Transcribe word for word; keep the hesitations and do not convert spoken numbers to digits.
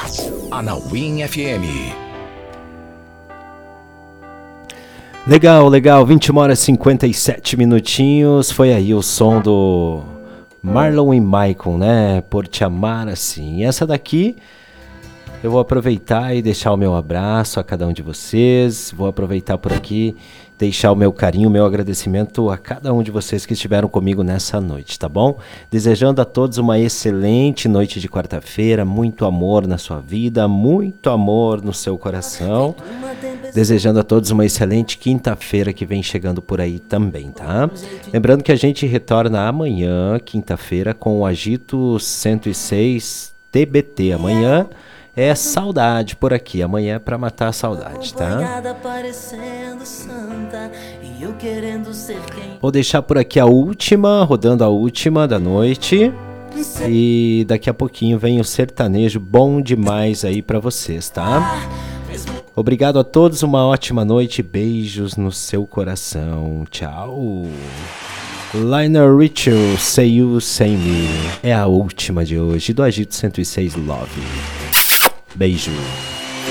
Anauim F M. Legal, legal, vinte e uma horas e cinquenta e sete minutinhos, foi aí o som do Marlon e Michael, né, Por Te Amar Assim. E essa daqui, eu vou aproveitar e deixar o meu abraço a cada um de vocês, vou aproveitar por aqui, deixar o meu carinho, o meu agradecimento a cada um de vocês que estiveram comigo nessa noite, tá bom? Desejando a todos uma excelente noite de quarta-feira, muito amor na sua vida, muito amor no seu coração. Desejando a todos uma excelente quinta-feira que vem chegando por aí também, tá? Lembrando que a gente retorna amanhã, quinta-feira, com o Agito cento e seis T B T. Amanhã é saudade por aqui, amanhã é pra matar a saudade, tá? Vou deixar por aqui a última, rodando a última da noite. E daqui a pouquinho vem o sertanejo bom demais aí pra vocês, tá? Obrigado a todos, uma ótima noite, beijos no seu coração, tchau. Lionel Richie, Say You, Say Me, é a última de hoje do Agito cento e seis Love. Beijo.